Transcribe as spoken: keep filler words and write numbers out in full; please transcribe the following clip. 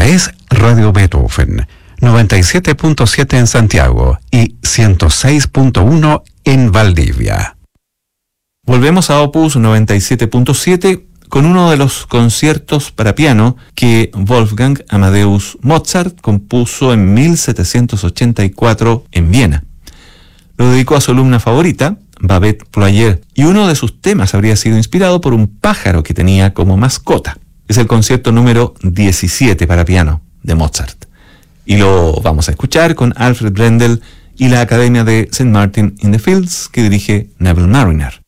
Esta es Radio Beethoven, noventa y siete punto siete en Santiago y ciento seis punto uno en Valdivia. Volvemos a Opus noventa y siete punto siete con uno de los conciertos para piano que Wolfgang Amadeus Mozart compuso en mil setecientos ochenta y cuatro en Viena. Lo dedicó a su alumna favorita, Babette Ployer, y uno de sus temas habría sido inspirado por un pájaro que tenía como mascota. Es el concierto número diecisiete para piano de Mozart. Y lo vamos a escuchar con Alfred Brendel y la Academia de Saint Martin in the Fields que dirige Neville Marriner.